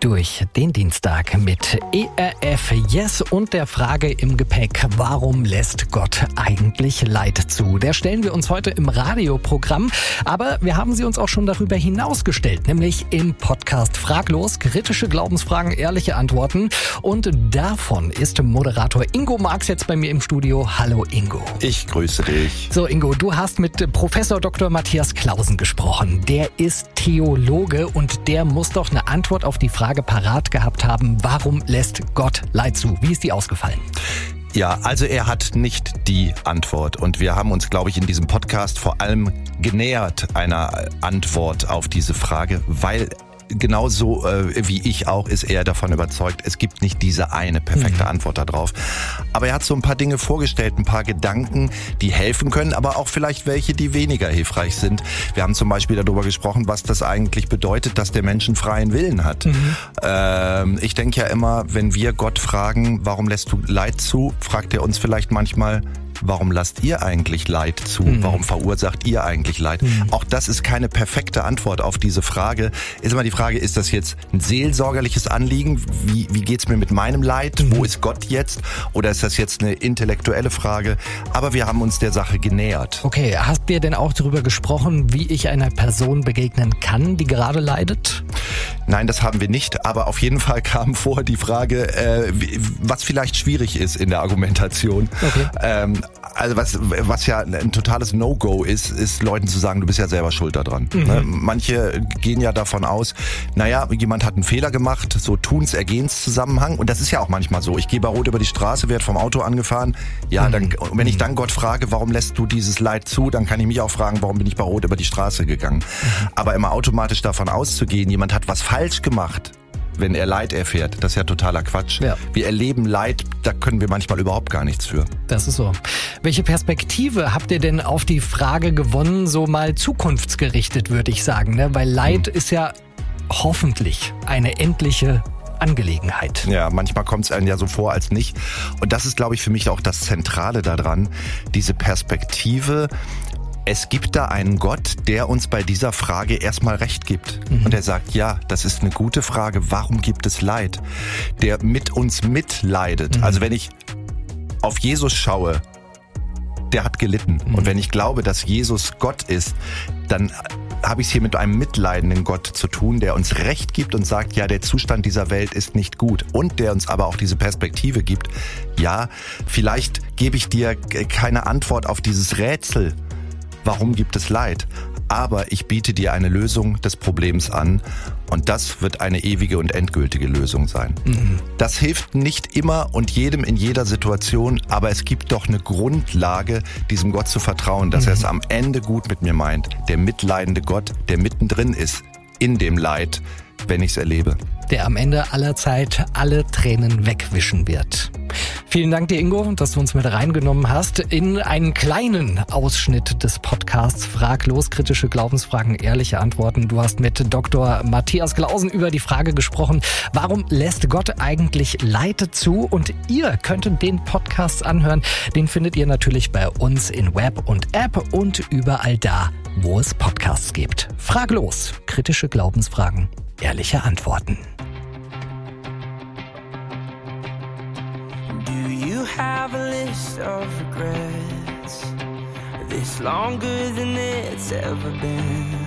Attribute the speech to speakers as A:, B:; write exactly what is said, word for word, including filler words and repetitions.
A: durch den Dienstag mit E R F Yes und der Frage im Gepäck, warum lässt Gott eigentlich Leid zu? Der stellen wir uns heute im Radioprogramm, aber wir haben sie uns auch schon darüber hinaus gestellt, nämlich im Podcast Fraglos, kritische Glaubensfragen, ehrliche Antworten, und davon ist Moderator Ingo Marx jetzt bei mir im Studio. Hallo Ingo.
B: Ich grüße dich.
A: So Ingo, du hast mit Professor Doktor Matthias Clausen gesprochen. Der ist Theologe und der muss doch eine Antwort auf die Frage parat gehabt haben, warum lässt Gott Leid zu? Wie ist die ausgefallen?
B: Ja, also er hat nicht die Antwort und wir haben uns, glaube ich, in diesem Podcast vor allem genähert einer Antwort auf diese Frage, weil genauso äh, wie ich auch ist er davon überzeugt, es gibt nicht diese eine perfekte mhm. Antwort darauf. Aber er hat so ein paar Dinge vorgestellt, ein paar Gedanken, die helfen können, aber auch vielleicht welche, die weniger hilfreich sind. Wir haben zum Beispiel darüber gesprochen, was das eigentlich bedeutet, dass der Mensch einen freien Willen hat. Mhm. Ähm, ich denke ja immer, wenn wir Gott fragen, warum lässt du Leid zu, fragt er uns vielleicht manchmal, warum lasst ihr eigentlich Leid zu? Mhm. Warum verursacht ihr eigentlich Leid? Mhm. Auch das ist keine perfekte Antwort auf diese Frage. Ist immer die Frage, ist das jetzt ein seelsorgerliches Anliegen? Wie, wie geht's mir mit meinem Leid? Mhm. Wo ist Gott jetzt? Oder ist das jetzt eine intellektuelle Frage? Aber wir haben uns der Sache genähert.
A: Okay, hast du denn auch darüber gesprochen, wie ich einer Person begegnen kann, die gerade leidet?
B: Nein, das haben wir nicht. Aber auf jeden Fall kam vor die Frage, äh, was vielleicht schwierig ist in der Argumentation. Okay. Ähm, Also was, was ja ein totales No-Go ist, ist Leuten zu sagen, du bist ja selber schuld daran. Mhm. Manche gehen ja davon aus, naja, jemand hat einen Fehler gemacht, so Tuns-Ergehens-Zusammenhang. Und das ist ja auch manchmal so. Ich gehe bei Rot über die Straße, werde vom Auto angefahren. Ja, mhm. dann, wenn ich dann Gott frage, warum lässt du dieses Leid zu, dann kann ich mich auch fragen, warum bin ich bei Rot über die Straße gegangen. Mhm. Aber immer automatisch davon auszugehen, jemand hat was falsch gemacht, wenn er Leid erfährt, das ist ja totaler Quatsch. Ja. Wir erleben Leid, da können wir manchmal überhaupt gar nichts für.
A: Das ist so. Welche Perspektive habt ihr denn auf die Frage gewonnen, so mal zukunftsgerichtet, würde ich sagen, ne? Weil Leid hm. ist ja hoffentlich eine endliche Angelegenheit.
B: Ja, manchmal kommt es einem ja so vor als nicht. Und das ist, glaube ich, für mich auch das Zentrale daran, diese Perspektive. Es gibt da einen Gott, der uns bei dieser Frage erstmal recht gibt. Mhm. Und er sagt, ja, das ist eine gute Frage, warum gibt es Leid? Der mit uns mitleidet. Mhm. Also wenn ich auf Jesus schaue, der hat gelitten. Mhm. Und wenn ich glaube, dass Jesus Gott ist, dann habe ich es hier mit einem mitleidenden Gott zu tun, der uns Recht gibt und sagt, ja, der Zustand dieser Welt ist nicht gut. Und der uns aber auch diese Perspektive gibt, ja, vielleicht gebe ich dir keine Antwort auf dieses Rätsel, warum gibt es Leid? Aber ich biete dir eine Lösung des Problems an und das wird eine ewige und endgültige Lösung sein. Mhm. Das hilft nicht immer und jedem in jeder Situation, aber es gibt doch eine Grundlage, diesem Gott zu vertrauen, dass mhm. er es am Ende gut mit mir meint. Der mitleidende Gott, der mittendrin ist in dem Leid, wenn ich es erlebe.
A: Der am Ende aller Zeit alle Tränen wegwischen wird. Vielen Dank dir, Ingo, dass du uns mit reingenommen hast in einen kleinen Ausschnitt des Podcasts Fraglos, kritische Glaubensfragen, ehrliche Antworten. Du hast mit Doktor Matthias Clausen über die Frage gesprochen, warum lässt Gott eigentlich Leid zu? Und ihr könnt den Podcast anhören. Den findet ihr natürlich bei uns in Web und App und überall da, wo es Podcasts gibt. Fraglos, kritische Glaubensfragen, ehrliche Antworten.
C: Have a list of regrets, this longer than it's ever been.